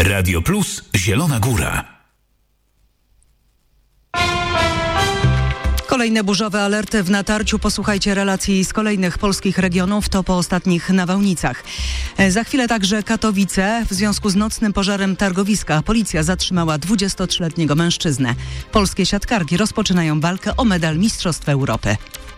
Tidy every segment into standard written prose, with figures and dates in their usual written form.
Radio Plus Zielona Góra. Kolejne burzowe alerty w natarciu. Posłuchajcie relacji z kolejnych polskich regionów, to po ostatnich nawałnicach. Za chwilę także Katowice. W związku z nocnym pożarem targowiska policja zatrzymała 23-letniego mężczyznę. Polskie siatkarki rozpoczynają walkę o medal Mistrzostw Europy.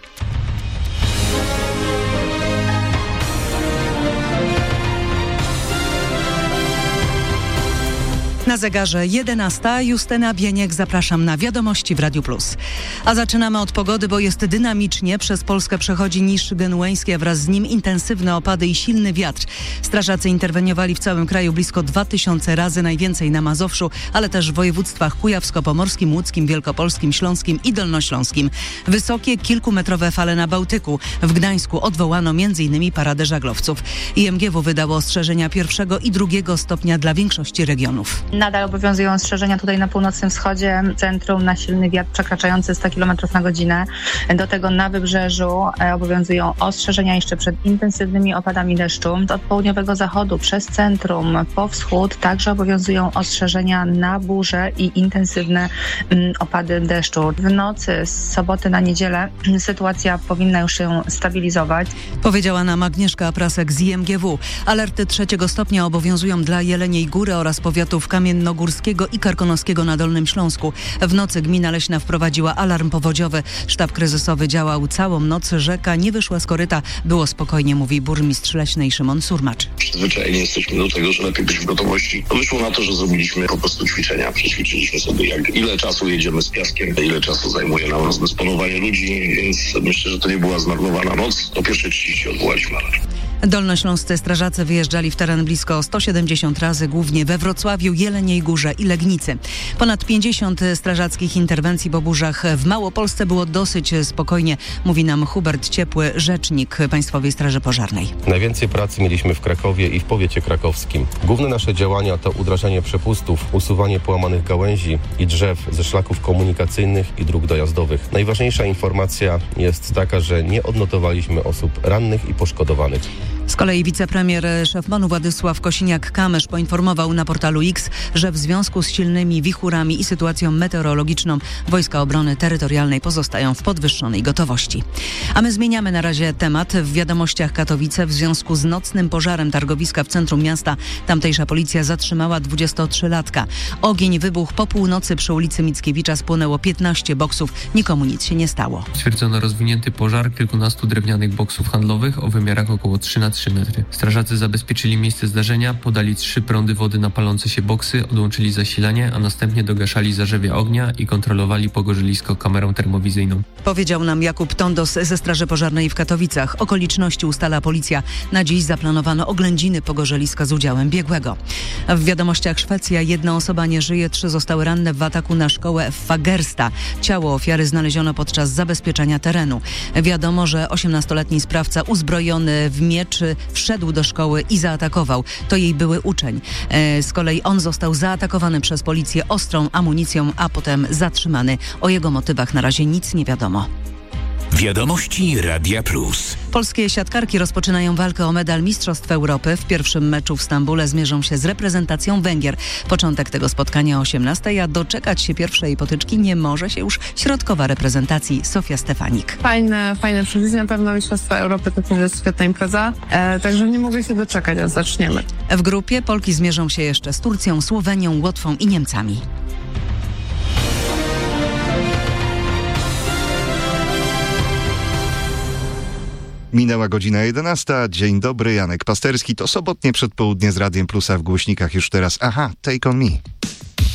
Na zegarze 11. Justyna Bieniek, zapraszam na wiadomości w Radiu Plus. A zaczynamy od pogody, bo jest dynamicznie. Przez Polskę przechodzi niż genueński, a wraz z nim intensywne opady i silny wiatr. Strażacy interweniowali w całym kraju blisko 2000 razy, najwięcej na Mazowszu, ale też w województwach kujawsko-pomorskim, łódzkim, wielkopolskim, śląskim i dolnośląskim. Wysokie, kilkumetrowe fale na Bałtyku. W Gdańsku odwołano m.in. paradę żaglowców. IMGW wydało ostrzeżenia 1. i 2. stopnia dla większości regionów. Nadal obowiązują ostrzeżenia tutaj na północnym wschodzie, centrum na silny wiatr przekraczający 100 km na godzinę. Do tego na wybrzeżu obowiązują ostrzeżenia jeszcze przed intensywnymi opadami deszczu. Od południowego zachodu przez centrum po wschód także obowiązują ostrzeżenia na burze i intensywne opady deszczu. W nocy z soboty na niedzielę sytuacja powinna już się stabilizować. Powiedziała nam Agnieszka Prasek z IMGW. Alerty 3. stopnia obowiązują dla Jeleniej Góry oraz powiatów Kamiennogórskiego i Karkonoskiego na Dolnym Śląsku. W nocy gmina leśna wprowadziła alarm powodziowy. Sztab kryzysowy działał całą noc. Rzeka nie wyszła z koryta. Było spokojnie, mówi burmistrz leśnej Szymon Surmacz. Przyzwyczajeni jesteśmy do tego, że lepiej być w gotowości. Wyszło na to, że zrobiliśmy po prostu ćwiczenia. Przećwiczyliśmy sobie, ile czasu jedziemy z piaskiem, ile czasu zajmuje nam rozdysponowanie ludzi, więc myślę, że to nie była zmarnowana noc. O 1:30 odwołaliśmy alarm. Dolnośląscy strażacy wyjeżdżali w teren blisko 170 razy, głównie we Wrocławiu, Jeleniej Górze i Legnicy. Ponad 50 strażackich interwencji po burzach w Małopolsce było dosyć spokojnie, mówi nam Hubert Ciepły, rzecznik Państwowej Straży Pożarnej. Najwięcej pracy mieliśmy w Krakowie i w powiecie krakowskim. Główne nasze działania to udrażanie przepustów, usuwanie połamanych gałęzi i drzew ze szlaków komunikacyjnych i dróg dojazdowych. Najważniejsza informacja jest taka, że nie odnotowaliśmy osób rannych i poszkodowanych. Z kolei wicepremier szef MON-u Władysław Kosiniak-Kamysz poinformował na portalu X, że w związku z silnymi wichurami i sytuacją meteorologiczną Wojska Obrony Terytorialnej pozostają w podwyższonej gotowości. A my zmieniamy na razie temat. W wiadomościach Katowice w związku z nocnym pożarem targowiska w centrum miasta tamtejsza policja zatrzymała 23-latka. Ogień wybuchł po północy przy ulicy Mickiewicza, spłonęło 15 boksów. Nikomu nic się nie stało. Stwierdzono rozwinięty pożar kilkunastu drewnianych boksów handlowych o wymiarach około 3x3 metry. Strażacy zabezpieczyli miejsce zdarzenia, podali 3 prądy wody na palące się boksy, odłączyli zasilanie, a następnie dogaszali zarzewia ognia i kontrolowali pogorzelisko kamerą termowizyjną. Powiedział nam Jakub Tondos ze Straży Pożarnej w Katowicach. Okoliczności ustala policja. Na dziś zaplanowano oględziny pogorzeliska z udziałem biegłego. W wiadomościach Szwecja 1 osoba nie żyje, 3 zostały ranne w ataku na szkołę w Fagersta. Ciało ofiary znaleziono podczas zabezpieczania terenu. Wiadomo, że 18-letni sprawca uzbrojony w miecz wszedł do szkoły i zaatakował. To jej były uczeń. Z kolei on został zaatakowany przez policję ostrą amunicją, a potem zatrzymany. O jego motywach na razie nic nie wiadomo. Wiadomości Radia Plus. Polskie siatkarki rozpoczynają walkę o medal Mistrzostw Europy. W pierwszym meczu w Stambule zmierzą się z reprezentacją Węgier. Początek tego spotkania o 18:00, a doczekać się pierwszej potyczki nie może się już środkowa reprezentacji Sofia Stefanik. Fajne przeżycie, na pewno Mistrzostwa Europy to jest świetna impreza, także nie mogę się doczekać, aż zaczniemy. W grupie Polki zmierzą się jeszcze z Turcją, Słowenią, Łotwą i Niemcami. Minęła godzina 11. Dzień dobry, Janek Pasterski. To sobotnie przedpołudnie z Radiem Plusa w głośnikach już teraz. Aha, Take On Me.